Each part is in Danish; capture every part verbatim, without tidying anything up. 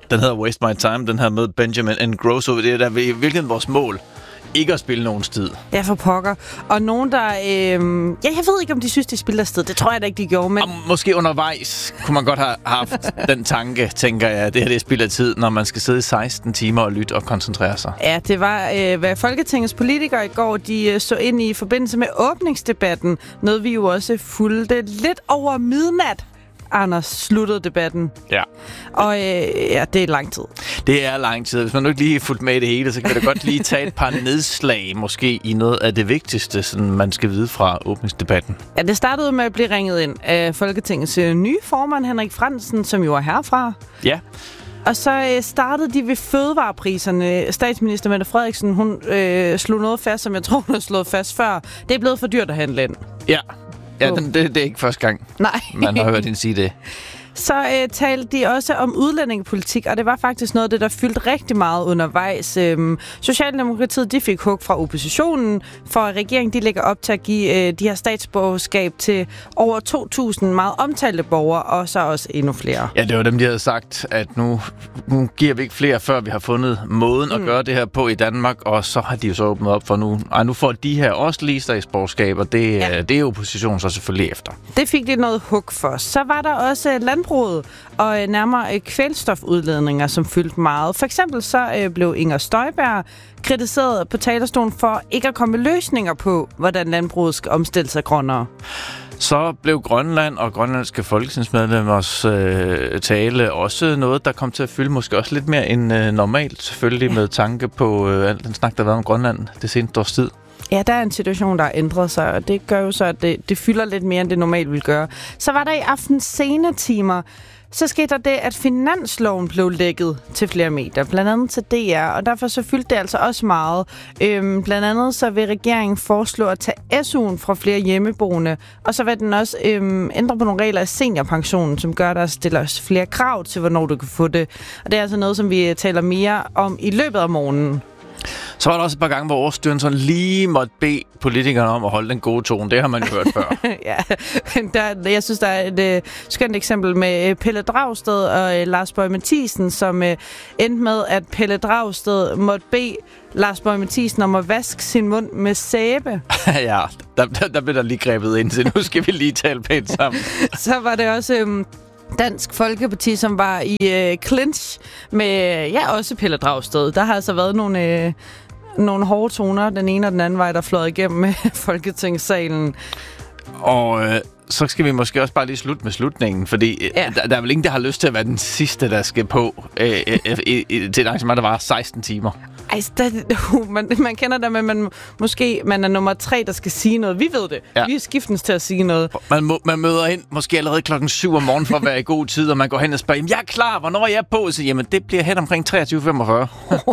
Den hedder Waste My Time, den her med Benjamin Ingrosso. Det er der i virkeligheden vores mål. Ikke at spille nogen tid. Ja, for pokker. Og nogen, der... Øh... Ja, jeg ved ikke, om de synes, de spiller sted. Det tror jeg da ikke, de gjorde, men... Og måske undervejs kunne man godt have haft den tanke, tænker jeg. Det her det er spild af tid, når man skal sidde i seksten timer og lytte og koncentrere sig. Ja, det var, øh, hvad Folketingets politikere i går, de øh, så ind i forbindelse med åbningsdebatten. Noget, vi jo også fulgte lidt over midnat. Anders sluttede debatten. Ja. Og øh, ja, det er lang tid. Det er lang tid. Hvis man nu ikke lige har fulgt med i det hele, så kan det godt lige tage et par nedslag, måske i noget af det vigtigste, sådan man skal vide fra åbningsdebatten. Ja, det startede med at blive ringet ind af Folketingets øh, nye formand, Henrik Frandsen, som jo er herfra. Ja. Og så øh, startede de ved fødevarepriserne. Statsminister Mette Frederiksen, hun øh, slog noget fast, som jeg tror, hun har slået fast før. Det er blevet for dyrt at handle ind. Ja. Ja, den, det, det er ikke første gang, Nej. man har hørt hende sige det. Så øh, talte de også om udlændingepolitik, og det var faktisk noget af det, der fyldte rigtig meget undervejs. Øhm, Socialdemokratiet, de fik hug fra oppositionen, for regeringen de lægger op til at give øh, de her statsborgerskab til over to tusind meget omtalte borgere, og så også endnu flere. Ja, det var dem, de havde sagt, at nu, nu giver vi ikke flere, før vi har fundet måden at mm. gøre det her på i Danmark, og så har de jo så åbnet op for nu. Ej, nu får de her også lige statsborgerskab, og det, ja. det er oppositionen så selvfølgelig efter. Det fik de noget hug for. Så var der også landbruget, og nærmere kvælstofudledninger, som fyldte meget. For eksempel så øh, blev Inger Støjberg kritiseret på talerstolen for ikke at komme med løsninger på, hvordan landbruget skal omstille sig grønnere. Så blev Grønland og grønlandske folketingsmedlemmers øh, tale også noget, der kom til at fylde måske også lidt mere end øh, normalt, selvfølgelig ja. med tanke på øh, al den snak, der har været om Grønland det seneste års tid. Ja, der er en situation, der har ændret sig, og det gør jo så, at det, det fylder lidt mere, end det normalt ville gøre. Så var der i aftens sene timer, så skete der det, at finansloven blev lækket til flere medier, blandt andet til D R, og derfor så fyldte det altså også meget. Øhm, blandt andet så vil regeringen foreslå at tage S U'en fra flere hjemmeboende, og så vil den også øhm, ændre på nogle regler af seniorpensionen, som gør, at der stiller flere krav til, hvornår du kan få det. Og det er altså noget, som vi taler mere om i løbet af morgenen. Så var der også et par gange, hvor overstyrelsen lige måtte bede politikerne om at holde den gode tone. Det har man jo hørt før. ja, der, jeg synes, der er et uh, skønt eksempel med uh, Pelle Dragsted og uh, Lars Boje Mathiesen, som uh, endte med, at Pelle Dragsted måtte bede Lars Boje Mathiesen om at vaske sin mund med sæbe. ja, der, der, der blev der lige grebet ind, så nu skal vi lige tale pænt sammen. Så var det også... Um, Dansk Folkeparti, som var i øh, clinch med, ja, også Pelle Dragsted. Der har altså været nogle, øh, nogle hårde toner, den ene og den anden vej, der fløj igennem Folketingssalen. Og øh, så skal vi måske også bare lige slutte med slutningen, fordi ja. der, der er vel ingen, der har lyst til at være den sidste, der skal på øh, øh, øh, til et arrangement, der var seksten timer. Ej, der, uh, man, man kender det, men man, måske man er nummer tre, der skal sige noget. Vi ved det. Ja. Vi er skiftens til at sige noget. Man, må, man møder ind måske allerede klokken syv om morgenen for at være i god tid, og man går hen og spørger, jamen jeg er klar, hvornår er jeg på? Så jamen det bliver hen omkring treogtyve femogfyrre.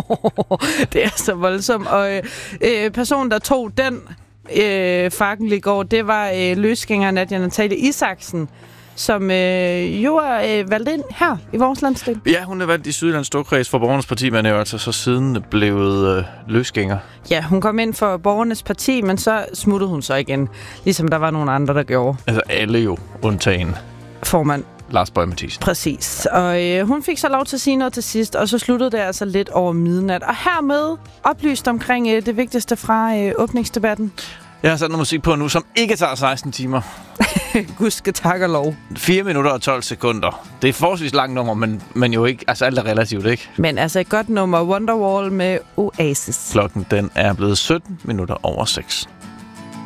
Det er så voldsomt. Og øh, personen, der tog den øh, fakkel i går, det var øh, løsgænger Nadia Natalie Isaksen, som øh, jo er øh, valgt ind her i vores landsdel. Ja, hun er valgt i Sydjyllands Storkreds for Borgernes Parti, men er jo altså så siden blevet øh, løsgænger. Ja, hun kom ind for Borgernes Parti, men så smuttede hun så igen, ligesom der var nogle andre, der gjorde. Altså alle jo, undtagen formand Lars Boje Mathiesen. Præcis. Og øh, hun fik så lov til at sige noget til sidst, og så sluttede det altså lidt over midnat. Og hermed oplyst omkring øh, det vigtigste fra øh, åbningsdebatten. Jeg har sat noget musik på nu, som ikke tager seksten timer. Gud skal tak og lov. fire minutter og tolv sekunder. Det er forholdsvis langt nummer, men, men jo ikke. Altså alt er relativt, ikke? Men altså et godt nummer. Wonderwall med Oasis. Klokken den er blevet sytten minutter over seks.